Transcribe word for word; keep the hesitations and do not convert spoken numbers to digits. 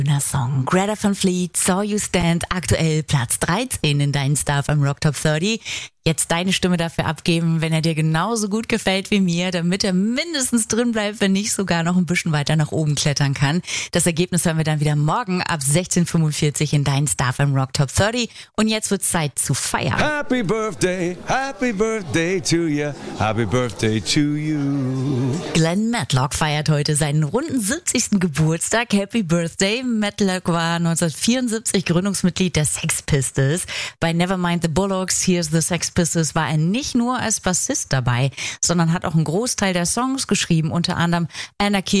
Schöner Song. Greta Van Fleet, Saw You Stand, aktuell Platz dreizehn in deinen Star beim Rock Top dreißig. Jetzt deine Stimme dafür abgeben, wenn er dir genauso gut gefällt wie mir, damit er mindestens drin bleibt, wenn nicht sogar noch ein bisschen weiter nach oben klettern kann. Das Ergebnis hören wir dann wieder morgen ab sechzehn Uhr fünfundvierzig in deinen Star beim Rock Top dreißig. Und jetzt wird's Zeit zu feiern. Happy Birthday, Happy Birthday to you, Happy Birthday to you. Glenn Matlock feiert heute seinen runden siebzigsten Geburtstag. Happy Birthday. Matlock war neunzehnhundertvierundsiebzig Gründungsmitglied der Sex Pistols. Bei Nevermind the Bollocks, Here's the Sex Pistols war er nicht nur als Bassist dabei, sondern hat auch einen Großteil der Songs geschrieben, unter anderem Anarchy